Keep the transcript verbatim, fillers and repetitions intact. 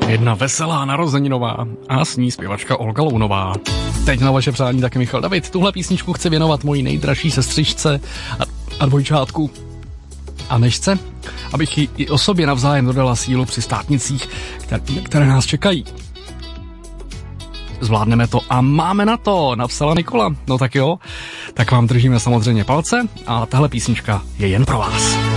Jedna veselá narozeninová a s ní zpěvačka Olga Lounová. Teď na vaše přání taky Michal David. Tuhle písničku chci věnovat mojí nejdražší sestřičce a, a dvojčátku Anešce, abych ji i o sobě navzájem dodala sílu při státnicích, které, které nás čekají. Zvládneme to a máme na to, napsala Nikola. No tak jo, tak vám držíme samozřejmě palce a tahle písnička je jen pro vás.